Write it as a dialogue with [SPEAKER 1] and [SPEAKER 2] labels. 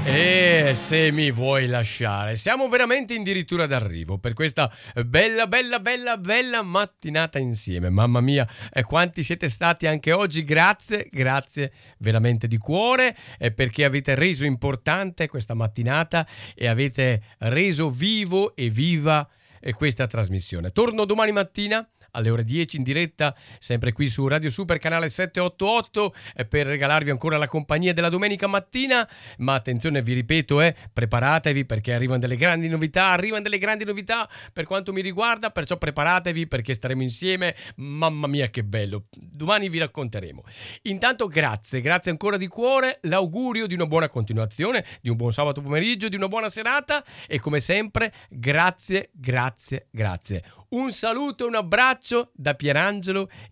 [SPEAKER 1] E se mi vuoi lasciare, siamo veramente addirittura d'arrivo per questa bella mattinata insieme. Mamma mia, quanti siete stati anche oggi, grazie veramente di cuore, perché avete reso importante questa mattinata e avete reso vivo e viva questa trasmissione. Torno domani mattina alle ore 10 in diretta, sempre qui su Radio Super canale 788, per regalarvi ancora la compagnia della domenica mattina. Ma attenzione, vi ripeto, preparatevi perché arrivano delle grandi novità per quanto mi riguarda, perciò preparatevi perché staremo insieme. Mamma mia che bello, domani vi racconteremo. Intanto grazie ancora di cuore, l'augurio di una buona continuazione, di un buon sabato pomeriggio, di una buona serata e come sempre grazie. Un saluto e un abbraccio da Pierangelo